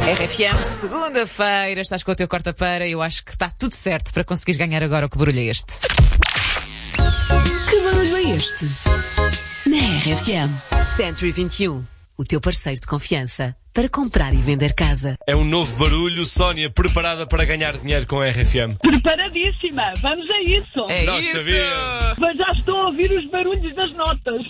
RFM, segunda-feira, estás com o teu corta-para e eu acho que está tudo certo para conseguires ganhar agora o que barulho é este. Que barulho é este? Na RFM, Century 21, o teu parceiro de confiança para comprar e vender casa. É um novo barulho. Sónia, preparada para ganhar dinheiro com a RFM? Preparadíssima, vamos a isso. É Nós isso! sabíamos. Mas já estou a ouvir os barulhos das notas.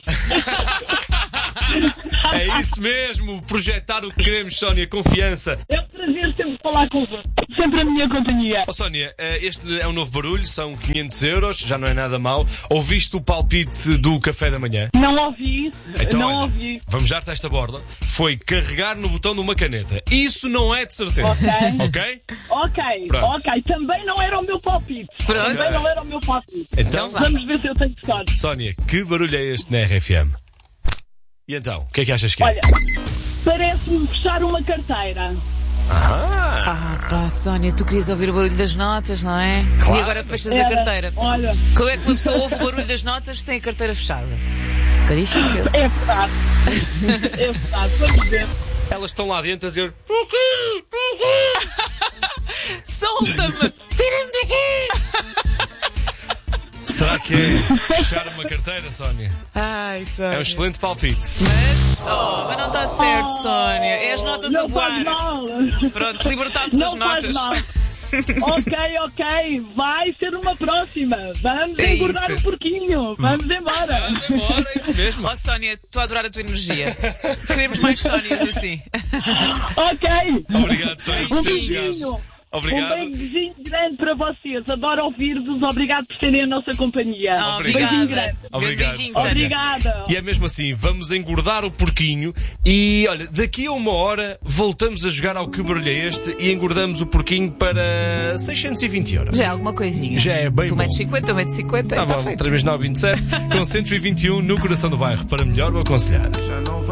É isso mesmo, projetar o que queremos, Sónia, confiança. É um prazer sempre falar convosco. Sempre a minha companhia. Oh, Sónia, este é um novo barulho, são 500 euros, já não é nada mau. Ouviste o palpite do café da manhã? Não ouvi, Então, não olha, ouvi. vamos dar-te esta borda. Foi carregar no botão de uma caneta. Isso não é de certeza. Ok? Ok, Pronto. ok, também não era o meu palpite. Pronto. Também não era o meu palpite. Então, vá. Vamos ver se eu tenho sorte. Sónia, que barulho é este na RFM? E então, o que é que achas que é? Olha, parece-me fechar uma carteira. Ah, pá, Sónia, tu querias ouvir o barulho das notas, não é? Claro. E agora fechas a Era, carteira. olha. Como é que uma pessoa ouve o barulho das notas se tem a carteira fechada? Está difícil. É verdade. É verdade, vamos ver. Elas estão lá dentro a dizer... Solta-me! Será que é fechar uma carteira, Sónia? Ai, Sónia. É um excelente palpite. Mas não está certo, Sónia. É as notas a Não faz voar. mal. Pronto, libertámos as Não faz notas. mal. Ok, vai ser uma próxima. Vamos É engordar isso. um porquinho. Vamos embora. Vamos embora, é isso mesmo. Oh, Sónia, estou a adorar a tua energia. Queremos mais Sónias assim. Ok. Obrigado, Sónia, por Um ter chegado. beijinho. Obrigado. Um beijinho grande para vocês. Adoro ouvir-vos. Obrigado por terem a nossa companhia. Obrigada. Beijinho grande. Obrigado, Beijinho, Sónia. Sónia. Obrigada. E é mesmo assim, vamos engordar o porquinho e, olha, daqui a uma hora voltamos a jogar ao Que Barulho é Este e engordamos o porquinho para 620 euros. Já é alguma coisinha. Já é bem Tu bom. metes 50, eu meto 50. Tá Está bom, feito. 3 vezes 9, 27, com 121 no coração do bairro. Para melhor, vou aconselhar.